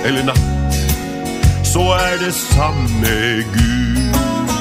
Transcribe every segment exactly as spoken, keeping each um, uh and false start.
eller natt, så är det samme Gud.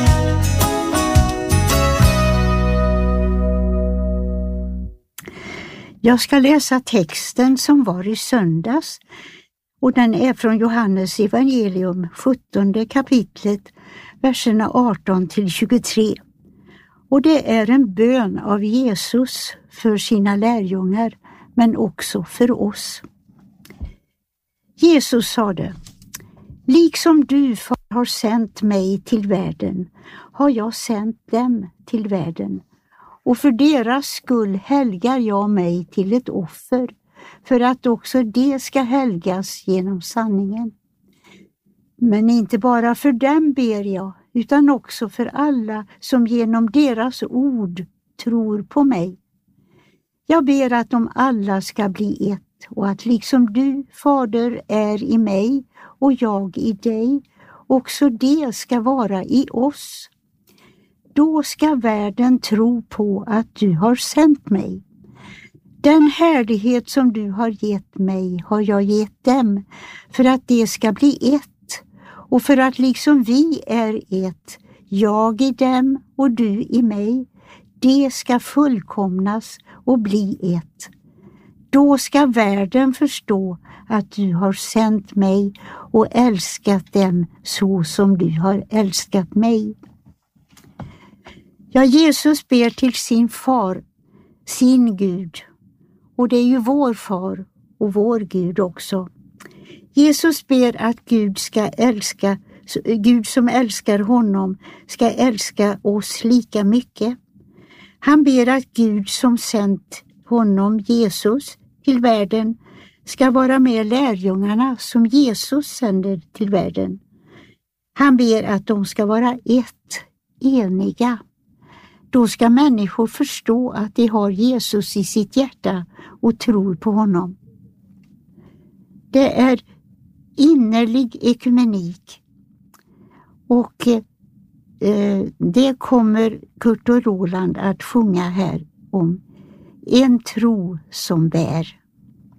Jag ska läsa texten som var i söndags, och den är från Johannes evangelium, sjuttonde kapitlet, verserna arton till tjugotre. Och det är en bön av Jesus för sina lärjungar, men också för oss. Jesus sade: liksom du, far, har sänt mig till världen, har jag sänt dem till världen. Och för deras skull helgar jag mig till ett offer, för att också det ska helgas genom sanningen. Men inte bara för dem ber jag, utan också för alla som genom deras ord tror på mig. Jag ber att de alla ska bli ett, och att liksom du, Fader, är i mig och jag i dig, också det ska vara i oss. Då ska världen tro på att du har sänt mig. Den härlighet som du har gett mig har jag gett dem, för att det ska bli ett, och för att liksom vi är ett, jag i dem och du i mig, det ska fullkomnas och bli ett. Då ska världen förstå att du har sänt mig och älskat dem så som du har älskat mig. Ja, Jesus ber till sin far, sin Gud, och det är ju vår far och vår Gud också. Jesus ber att Gud ska älska, Gud som älskar honom ska älska oss lika mycket. Han ber att Gud som sänt honom, Jesus, till världen ska vara med lärjungarna som Jesus sänder till världen. Han ber att de ska vara ett, eniga. Då ska människor förstå att de har Jesus i sitt hjärta och tror på honom. Det är innerlig ekumenik, och eh, det kommer Kurt och Roland att sjunga här om. En tro som bär.